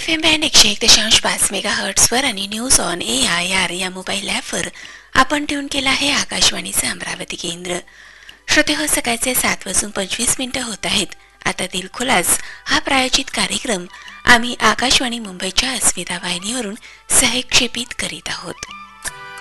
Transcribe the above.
FM band 101.5 मेगाहर्ट्झवर आणि news on AIR या mobile ॲपवर आपण ट्यून केला आहे आकाशवाणीचे अमरावती केंद्र. श्रोते हो, सकाळचे 7:25 होत आहेत. आता दिलखुलास हा प्रायोजित कार्यक्रम आम्ही आकाशवाणी मुंबईच्या अस्मिता वाहिनीवरून सहक्षेपित करीत आहोत.